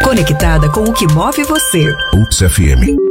Conectada com o que move você. UPS FM.